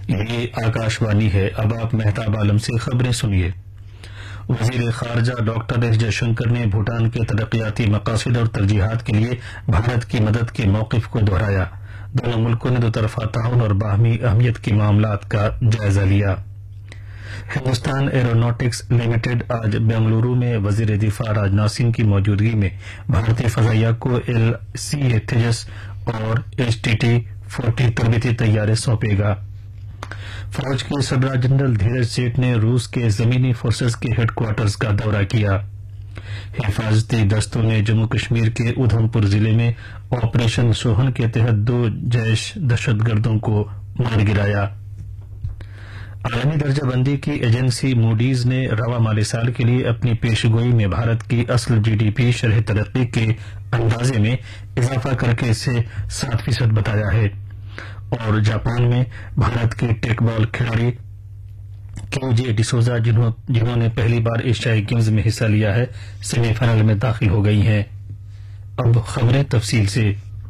یہ آکاشوانی ہے۔ اب آپ مہتاب عالم سے خبریں سنیے۔ وزیر خارجہ ڈاکٹر ایس جے شنکر نے بھوٹان کے ترقیاتی مقاصد اور ترجیحات کے لیے بھارت کی مدد کے موقف کو دہرایا۔ دونوں ملکوں نے دو طرفہ تعاون اور باہمی اہمیت کے معاملات کا جائزہ لیا۔ ہندوستان ایروناٹکس لمیٹڈ آج بنگلورو میں وزیر دفاع راجناتھ سنگھ کی موجودگی میں بھارتی فضائیہ کو LCA تیجس اور HTT-40 تربیتی طیارے سونپے گا۔ فوج کے سربراہ جنرل دھیرج سیٹھ نے روس کے زمینی فورسز کے ہیڈ کوارٹرز کا دورہ کیا۔ حفاظتی دستوں نے جموں کشمیر کے ادھم پور ضلع میں آپریشن سوہن کے تحت 2 جیش دہشت گردوں کو مار گرایا۔ عالمی درجہ بندی کی ایجنسی موڈیز نے رواں مالی سال کے لیے اپنی پیش گوئی میں بھارت کی اصل GDP شرح ترقی کے اندازے میں اضافہ کر کے اسے 7% بتایا ہے، اور جاپان میں بھارت کے ٹیک بال کھلاڑی کیوجے ڈیسوزا جنہوں نے پہلی بار ایشیائی گیمز میں حصہ لیا ہے، سیمی فائنل میں داخل ہو گئی ہیں۔ اب خبریں تفصیل سے۔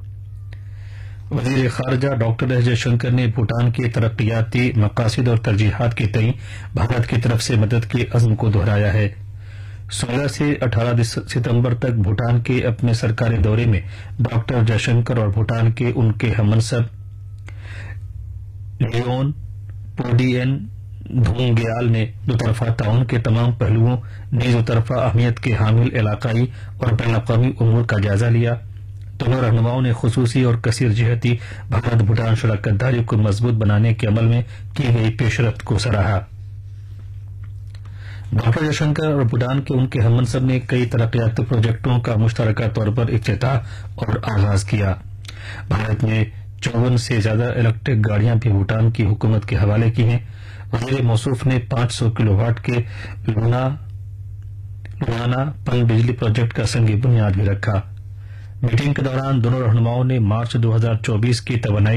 وزیر خارجہ ڈاکٹر ایس جے شنکر نے بھوٹان کے ترقیاتی مقاصد اور ترجیحات کے تئیں بھارت کی طرف سے مدد کے عزم کو دہرایا ہے۔ 16 سے 18 ستمبر تک بھوٹان کے اپنے سرکاری دورے میں ڈاکٹر جے شنکر اور بھوٹان کے ان کے ہم منصب لیون پورڈین دھونگیال نے دو طرفہ تعاون کے تمام پہلوؤں، نیز دو طرفہ اہمیت کے حامل علاقائی اور بین الاقوامی امور کا جائزہ لیا۔ دونوں رہنماؤں نے خصوصی اور کثیر جہتی بھارت بھوٹان شراکت داری کو مضبوط بنانے کے عمل میں کی گئی پیش رفت کو سراہا۔ ڈاکٹر جے شنکر اور بھوٹان کے ان کے ہم منصب نے کئی ترقیاتی پروجیکٹوں کا مشترکہ طور پر افتتاح اور آغاز کیا۔ بھارت نے 54 سے زیادہ الیکٹرک گاڑیاں بھی بھوٹان کی حکومت کے حوالے کی ہیں۔ وزیر موصوف نے 500 کلو واٹ کے لونانا پن بجلی پروجیکٹ کا سنگ بنیاد بھی رکھا۔ میٹنگ کے دوران دونوں رہنماؤں نے مارچ 2024 کی توانائی